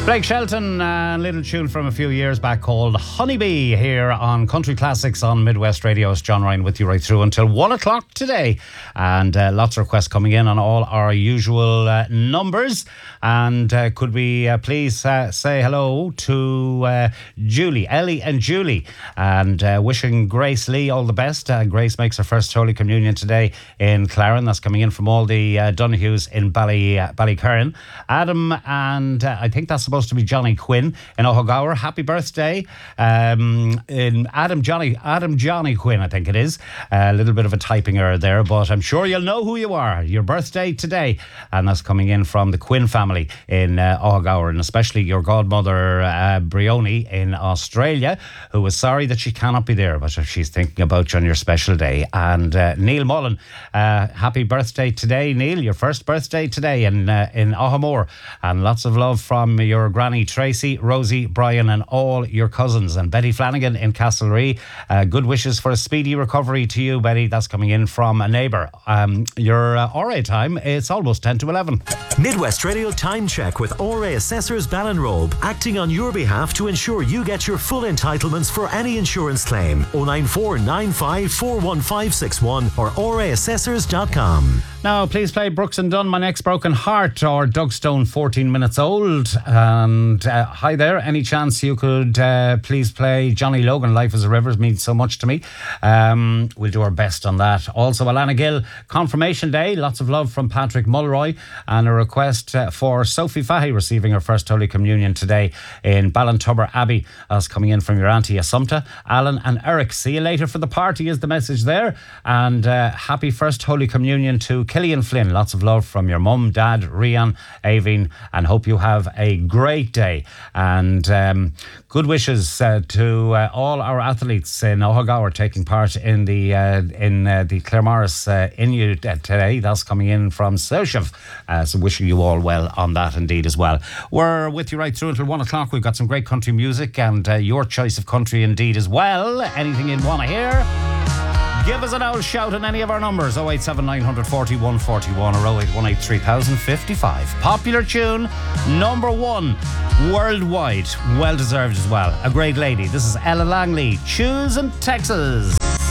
Blake Shelton, a little tune from a few years back called Honeybee here on Country Classics on Midwest Radio. It's John Ryan with you right through until 1 o'clock today. And lots of requests coming in on all our usual numbers. And could we please say hello to Julie, Ellie and Julie, and wishing Grace Lee all the best. Grace makes her first Holy Communion today in Claren. That's coming in from all the Donahues in Ballycurran. Adam and I think that's supposed to be Johnny Quinn in Ohogower. Happy birthday. In Adam Johnny Quinn, I think it is. A little bit of a typing error there, but I'm sure you'll know who you are. Your birthday today. And that's coming in from the Quinn family in Ohogower, and especially your godmother, Brioni, in Australia, who was sorry that she cannot be there, but she's thinking about you on your special day. And Neil Mullen, happy birthday today, Neil. Your first birthday today in Ohamore. And lots of love from your granny Tracy, Rosie, Brian and all your cousins. And Betty Flanagan in Castlereagh, good wishes for a speedy recovery to you, Betty. That's coming in from a neighbour. Your RA time, it's almost 10 to 11. Midwest Radio Time Check with RA Assessors Ballinrobe, acting on your behalf to ensure you get your full entitlements for any insurance claim. 094 95 41561 or raassessors.com. Now, please play Brooks and Dunn, My Next Broken Heart, or Doug Stone, 14 Minutes Old. And hi there, any chance you could please play Johnny Logan, Life is a River, means so much to me. We'll do our best on that. Also, Alana Gill, Confirmation Day, lots of love from Patrick Mulroy, and a request for Sophie Fahy receiving her first Holy Communion today in Ballintubber Abbey. That's coming in from your Auntie Assumpta. Alan and Eric, see you later for the party is the message there. And happy first Holy Communion to Killian Flynn. Lots of love from your mum, dad, Rian, Aveen, and hope you have a great day. And good wishes to all our athletes in Ohogower taking part in the Claremorris Inuit today. That's coming in from Soshev. So wishing you all well on that indeed as well. We're with you right through until 1 o'clock. We've got some great country music and your choice of country indeed as well. Anything you want to hear, give us an old shout on any of our numbers, 087 940 141 or 0818 3055. Popular tune, number one worldwide, well deserved as well. A great lady. This is Ella Langley, Choose in Texas.